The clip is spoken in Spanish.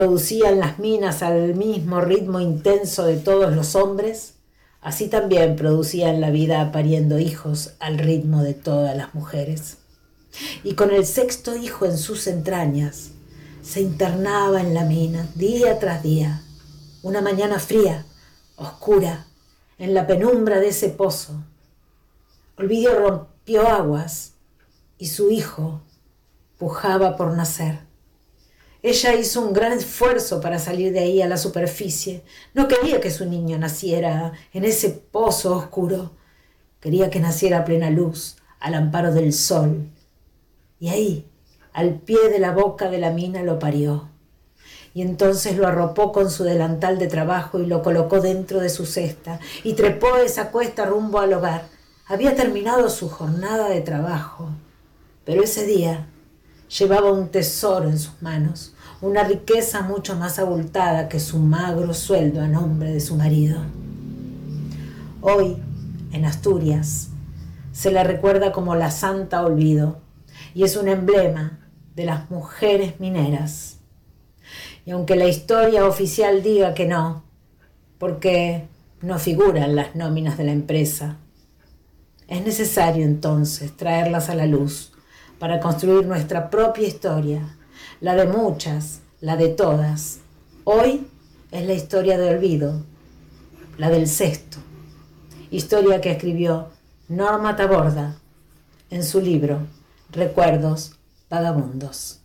producían las minas al mismo ritmo intenso de todos los hombres, así también producían la vida pariendo hijos al ritmo de todas las mujeres. Y con el sexto hijo en sus entrañas, se internaba en la mina día tras día. Una mañana fría, oscura, en la penumbra de ese pozo, Olvidio rompió aguas y su hijo pujaba por nacer. Ella hizo un gran esfuerzo para salir de ahí a la superficie. No quería que su niño naciera en ese pozo oscuro. Quería que naciera a plena luz, al amparo del sol. Y ahí, al pie de la boca de la mina, lo parió. Y entonces lo arropó con su delantal de trabajo y lo colocó dentro de su cesta y trepó esa cuesta rumbo al hogar. Había terminado su jornada de trabajo, pero ese día llevaba un tesoro en sus manos, una riqueza mucho más abultada que su magro sueldo a nombre de su marido. Hoy, en Asturias, se la recuerda como la Santa Olvido y es un emblema de las mujeres mineras. Y aunque la historia oficial diga que no, porque no figura en las nóminas de la empresa, es necesario entonces traerlas a la luz para construir nuestra propia historia, la de muchas, la de todas. Hoy es la historia de Olvido, la del sexto, historia que escribió Norma Taborda en su libro Recuerdos Vagabundos.